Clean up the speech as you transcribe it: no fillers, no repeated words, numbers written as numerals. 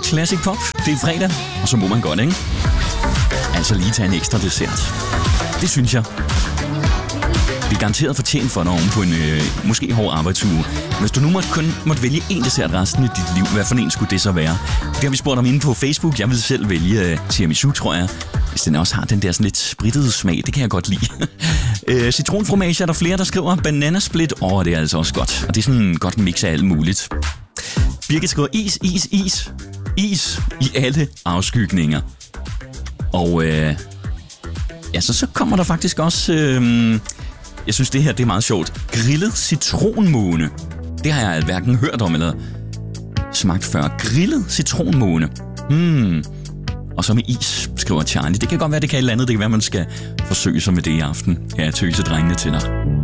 Classic Pop. Det er fredag, og så må man godt, ikke? Altså lige tage en ekstra dessert. Det synes jeg. Det er garanteret fortjent for dig oven på en måske hård arbejdsuge. Hvis du nu kun måtte vælge en dessert resten af dit liv, hvad for en skulle det så være? Det har vi spurgt om inde på Facebook. Jeg vil selv vælge tiramisu, tror jeg. Hvis den også har den der sådan lidt sprittede smag, det kan jeg godt lide. Citronfromage er der flere, der skriver. Bananasplit, det er altså også godt. Og det er sådan en godt mix af alt muligt. Birgit skriver is i alle afskygninger. Og så kommer der faktisk også... jeg synes, det her det er meget sjovt. Grillet citronmåne. Det har jeg hverken hørt om eller smagt før. Grillet citronmåne. Og så med is, skriver Charlie. Det kan godt være, det kan et eller andet. Det kan være, man skal forsøge sig med det i aften. Ja, tøse drengene til dig.